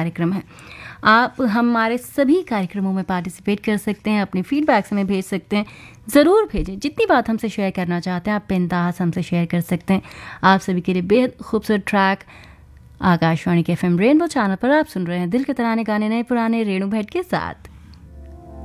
कार्यक्रम है। आप हमारे सभी कार्यक्रमों में पार्टिसिपेट कर सकते हैं, अपनी फीडबैक्स हमें भेज सकते हैं। ज़रूर भेजें, जितनी बात हमसे शेयर करना चाहते हैं आप बिंदास हमसे शेयर कर सकते हैं। आप सभी के लिए बेहद खूबसूरत ट्रैक आकाशवाणी के FM रेनबो चैनल पर आप सुन रहे हैं दिल के तराने गाने नए पुराने रेणु भट्ट के साथ।